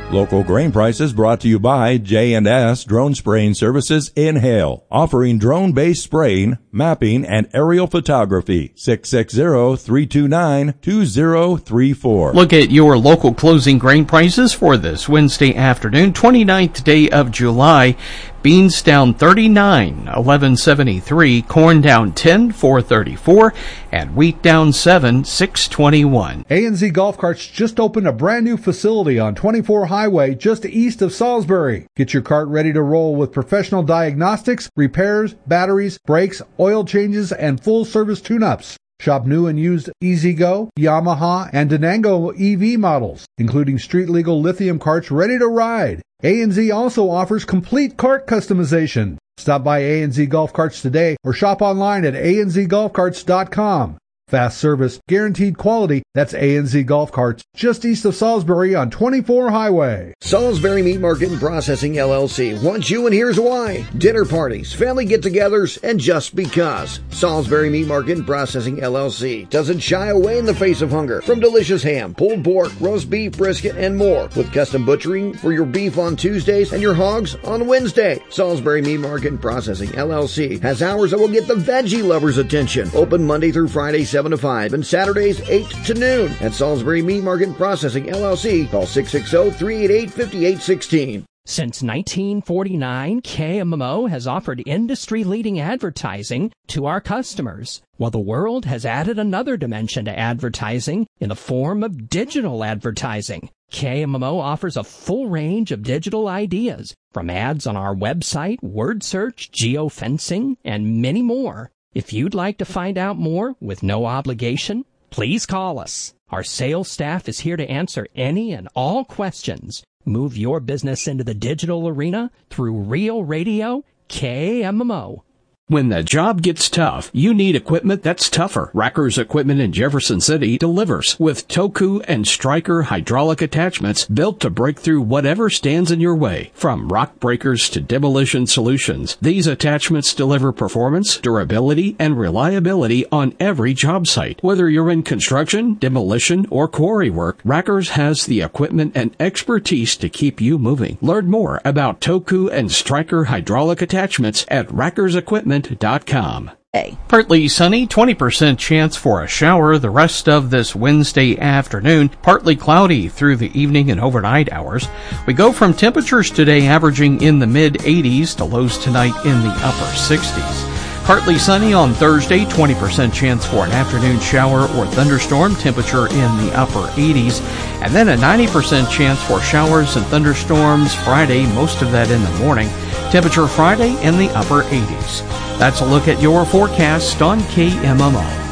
Local grain prices brought to you by J&S Drone Spraying Services in Hale, offering drone-based spraying, mapping, and aerial photography. 660-329-2034. Look at your local closing grain prices for this Wednesday afternoon, 29th day of July. Beans down 39, 1173. Corn down 10, 434. And wheat down 7, 621. A&Z Golf Carts just opened a brand new facility on 24 Highway just east of Salisbury. Get your cart ready to roll with professional diagnostics, repairs, batteries, brakes, oil changes, and full-service tune-ups. Shop new and used E-Z-Go, Yamaha, and Denango EV models, including street-legal lithium carts ready to ride. A&Z also offers complete cart customization. Stop by A&Z Golf Carts today or shop online at anzgolfcarts.com. Fast service, guaranteed quality. That's A&Z Golf Carts, just east of Salisbury on 24 Highway. Salisbury Meat Market and Processing LLC wants you, and here's why. Dinner parties, family get-togethers, and just because. Salisbury Meat Market and Processing LLC doesn't shy away in the face of hunger from delicious ham, pulled pork, roast beef, brisket, and more, with custom butchering for your beef on Tuesdays and your hogs on Wednesday. Salisbury Meat Market and Processing LLC has hours that will get the veggie lovers' attention. Open Monday through Friday, 7 to 5, and Saturdays 8 to noon. At Salisbury Meat Market and Processing LLC, call 660-388-5816. Since 1949, KMMO has offered industry-leading advertising to our customers, while the world has added another dimension to advertising in the form of digital advertising. KMMO offers a full range of digital ideas, from ads on our website, word search, geofencing, and many more. If you'd like to find out more with no obligation, please call us. Our sales staff is here to answer any and all questions. Move your business into the digital arena through Real Radio KMMO. When the job gets tough, you need equipment that's tougher. Racker's Equipment in Jefferson City delivers with Toku and Stryker hydraulic attachments built to break through whatever stands in your way. From rock breakers to demolition solutions, these attachments deliver performance, durability, and reliability on every job site. Whether you're in construction, demolition, or quarry work, Racker's has the equipment and expertise to keep you moving. Learn more about Toku and Stryker hydraulic attachments at Racker's Equipment. Partly sunny, 20% chance for a shower the rest of this Wednesday afternoon. Partly cloudy through the evening and overnight hours. We go from temperatures today averaging in the mid-80s to lows tonight in the upper 60s. Partly sunny on Thursday, 20% chance for an afternoon shower or thunderstorm, temperature in the upper 80s. And then a 90% chance for showers and thunderstorms Friday, most of that in the morning. Temperature Friday in the upper 80s. That's a look at your forecast on KMMO.